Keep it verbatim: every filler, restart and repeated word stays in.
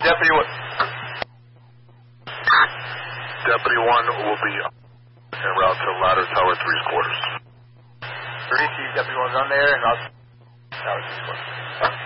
Deputy one. Deputy one will be en route to ladder tower three quarters. three, Chief, Deputy one's on there, and I'll tower three quarters.